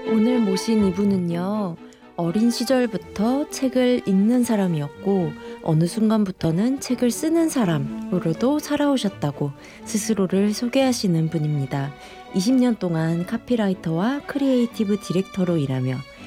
오늘 모신 이분은요, 어린 시절부터 책을 읽는 사람이었고, 어느 순간부터는 책을 쓰는 사람으로도 살아오셨다고 스스로를 소개하시는 분입니다. 20년 동안 카피라이터와 크리에이티브 디렉터로 일하며